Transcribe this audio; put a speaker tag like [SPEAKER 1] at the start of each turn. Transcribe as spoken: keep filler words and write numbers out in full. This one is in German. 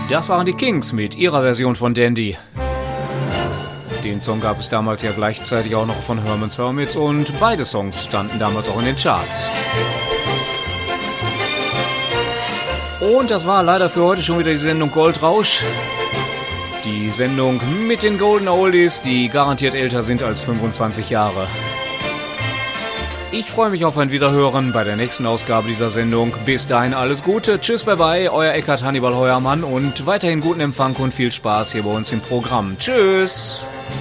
[SPEAKER 1] Das waren die Kings mit ihrer Version von Dandy. Den Song gab es damals ja gleichzeitig auch noch von Herman's Hermit und beide Songs standen damals auch in den Charts. Und das war leider für heute schon wieder die Sendung Goldrausch. Die Sendung mit den Golden Oldies, die garantiert älter sind als fünfundzwanzig Jahre. Ich freue mich auf ein Wiederhören bei der nächsten Ausgabe dieser Sendung. Bis dahin alles Gute. Tschüss, bye bye, euer Eckhard Hannibal Heuermann und weiterhin guten Empfang und viel Spaß hier bei uns im Programm. Tschüss!